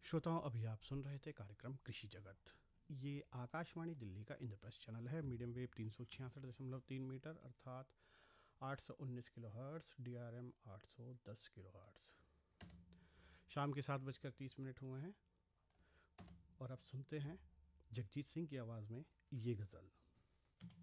श्रोताओं, अभी आप सुन रहे थे कार्यक्रम कृषि जगत। ये आकाशवाणी दिल्ली का इंद्रप्रस्थ चैनल है। मीडियम वेव 366.3 मीटर अर्थात 819 kilo hertz, DRM 810 kilo hertz. शाम के 7:30 हुए हैं और अब सुनते हैं जगजीत सिंह की आवाज़ में ये गज़ल।